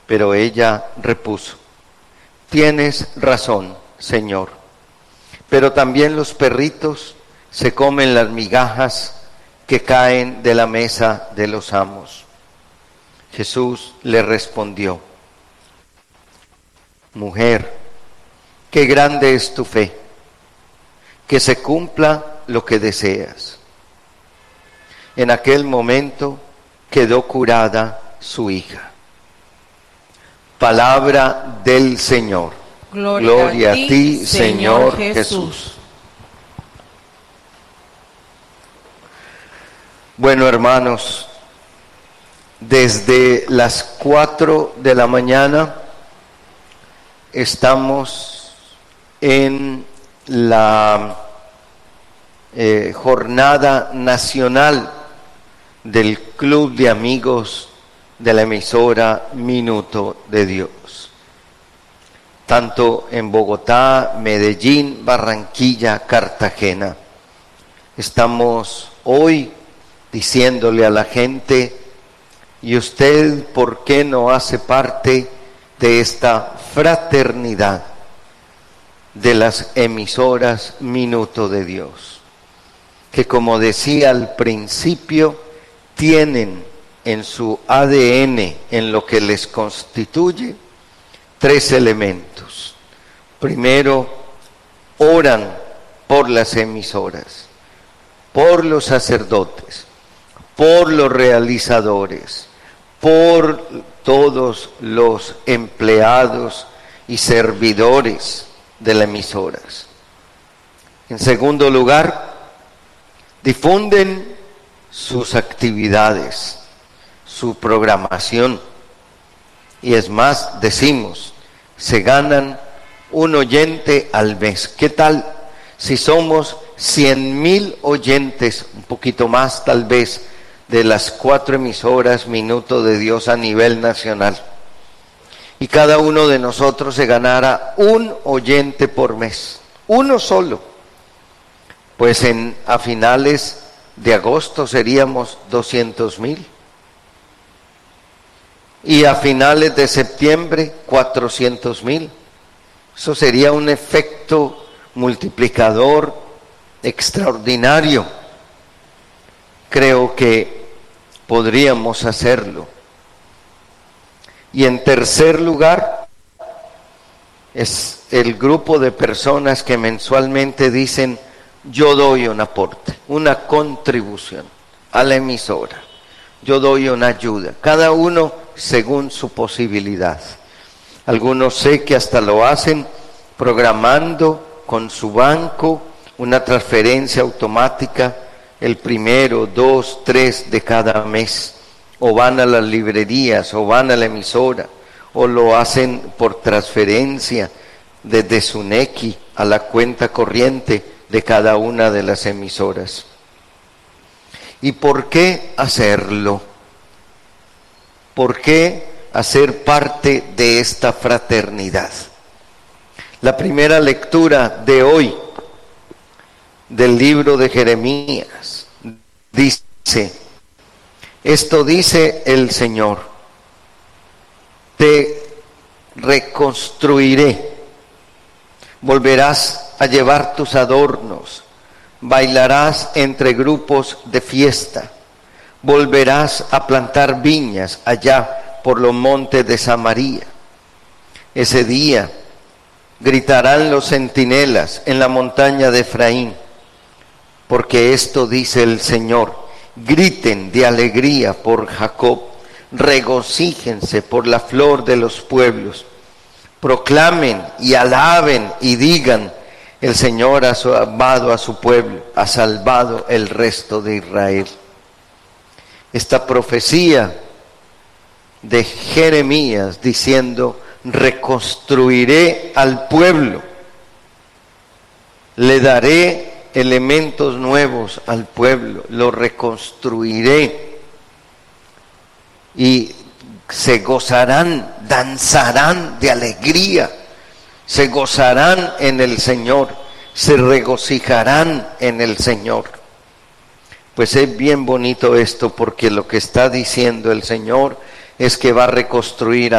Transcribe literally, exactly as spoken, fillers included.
Pero ella repuso: tienes razón, Señor, pero también los perritos se comen las migajas que caen de la mesa de los amos. Jesús le respondió: mujer, qué grande es tu fe, que se cumpla lo que deseas. En aquel momento quedó curada su hija. Palabra del Señor. Gloria, Gloria a ti, Señor Jesús. Jesús. Bueno, hermanos, desde las cuatro de la mañana estamos en la eh, jornada nacional del Club de Amigos de la emisora Minuto de Dios. Tanto en Bogotá, Medellín, Barranquilla, Cartagena. Estamos hoy diciéndole a la gente: ¿y usted por qué no hace parte de esta fraternidad de las emisoras Minuto de Dios? Que, como decía al principio, tienen en su A D N, en lo que les constituye, tres elementos. Primero, oran por las emisoras, por los sacerdotes, por los realizadores, por todos los empleados y servidores de las emisoras. En segundo lugar, difunden sus actividades, su programación, y es más, decimos, se ganan un oyente al mes. ¿Qué tal si somos cien mil oyentes, un poquito más tal vez, de las cuatro emisoras Minuto de Dios a nivel nacional, y cada uno de nosotros se ganara un oyente por mes, uno solo? Pues en, a finales de agosto seríamos doscientos mil, y a finales de septiembre cuatrocientos mil. Eso sería un efecto multiplicador extraordinario. Creo que podríamos hacerlo. Y en tercer lugar, es el grupo de personas que mensualmente dicen: yo doy un aporte, una contribución a la emisora, yo doy una ayuda, cada uno según su posibilidad. Algunos sé que hasta lo hacen programando con su banco una transferencia automática el primero, dos, tres de cada mes, o van a las librerías, o van a la emisora, o lo hacen por transferencia desde su Nequi a la cuenta corriente de cada una de las emisoras. ¿Y por qué hacerlo? ¿Por qué hacer parte de esta fraternidad? La primera lectura de hoy del libro de Jeremías dice: esto dice el Señor, te reconstruiré, volverás a llevar tus adornos, bailarás entre grupos de fiesta, volverás a plantar viñas allá por los montes de Samaria. Ese día gritarán los centinelas en la montaña de Efraín, porque esto dice el Señor: griten de alegría por Jacob, regocíjense por la flor de los pueblos, proclamen y alaben y digan: el Señor ha salvado a su pueblo, ha salvado el resto de Israel. Esta profecía de Jeremías diciendo: reconstruiré al pueblo, le daré elementos nuevos al pueblo, lo reconstruiré, y se gozarán, danzarán de alegría, se gozarán en el Señor, se regocijarán en el Señor. Pues es bien bonito esto, porque lo que está diciendo el Señor es que va a reconstruir a